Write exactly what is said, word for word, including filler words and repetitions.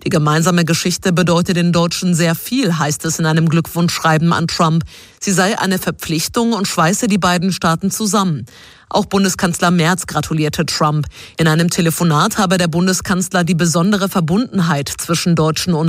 Die gemeinsame Geschichte bedeute den Deutschen sehr viel, heißt es in einem Glückwunschschreiben an Trump. Sie sei eine Verpflichtung und schweiße die beiden Staaten zusammen. Auch Bundeskanzler Merz gratulierte Trump. In einem Telefonat habe der Bundeskanzler die besondere Verbundenheit zwischen Deutschen und